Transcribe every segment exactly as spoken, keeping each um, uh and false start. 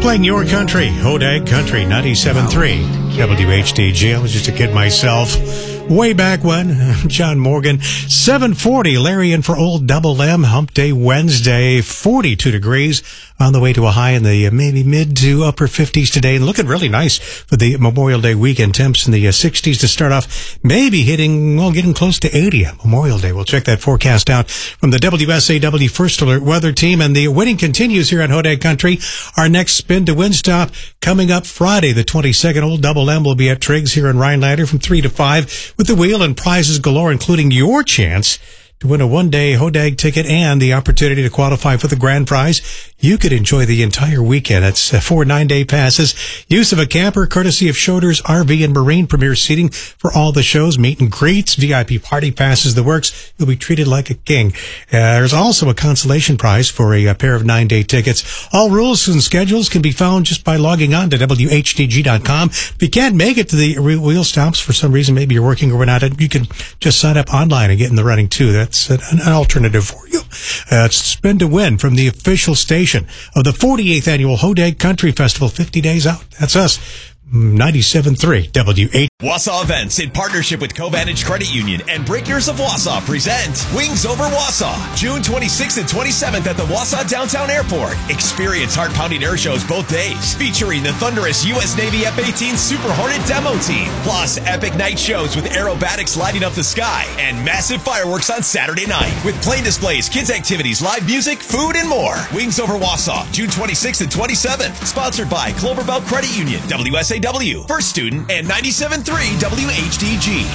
Playing your country, Hodag Country, ninety-seven point three W H D G. I was just a kid myself way back when. John Morgan. seven forty, Larry in for Old Double M. Hump Day Wednesday, forty-two degrees. On the way to a high in the uh, maybe mid to upper fifties today. And looking really nice for the Memorial Day weekend. Temps in the uh, sixties to start off. Maybe hitting, well, getting close to eighty on Memorial Day. We'll check that forecast out from the W S A W First Alert Weather Team. And the winning continues here on Hodag Country. Our next spin to win stop coming up Friday, the twenty-second. Old Double M will be at Triggs here in Rhinelander from three to five with the wheel and prizes galore, including your chance to win a one-day Hodag ticket and the opportunity to qualify for the grand prize. You could enjoy the entire weekend. It's uh, four nine-day passes, use of a camper, courtesy of Schroeder's R V and Marine, premier seating for all the shows, meet and greets, V I P party passes, the works. You'll be treated like a king. Uh, there's also a consolation prize for a, a pair of nine-day tickets. All rules and schedules can be found just by logging on to W H D G dot com. If you can't make it to the wheel stops for some reason, maybe you're working or not, you can just sign up online and get in the running too. That's an, an alternative for you. Uh, it's Spin to Win from the official station of the forty-eighth Annual Hodag Country Festival, fifty days out. That's us, ninety-seven point three W H. Wausau Events, in partnership with Covantage Credit Union and Breakers of Wausau, present Wings Over Wausau, June twenty-sixth and twenty-seventh at the Wausau Downtown Airport. Experience heart-pounding air shows both days, featuring the thunderous U S Navy F eighteen Super Hornet demo team, plus epic night shows with aerobatics lighting up the sky, and massive fireworks on Saturday night, with plane displays, kids activities, live music, food, and more. Wings Over Wausau, June twenty-sixth and twenty-seventh, sponsored by Cloverbelt Credit Union, W S A W, First Student, and ninety-seven point three W H D G.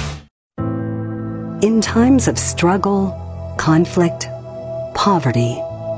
In times of struggle, conflict, poverty,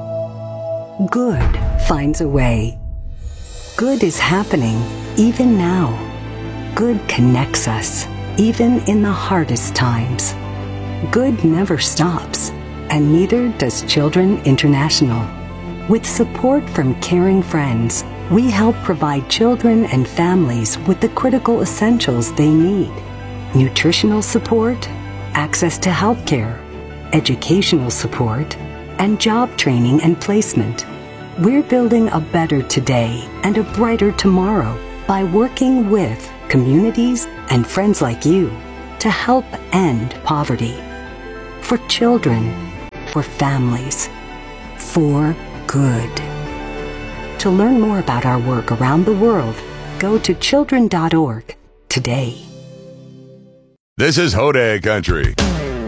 good finds a way. Good is happening even now. Good connects us, even in the hardest times. Good never stops, and neither does Children International. With support from caring friends, we help provide children and families with the critical essentials they need: nutritional support, access to health care, educational support, and job training and placement. We're building a better today and a brighter tomorrow by working with communities and friends like you to help end poverty. For children, for families, for good. To learn more about our work around the world, go to children dot org today. This is Hodag Country.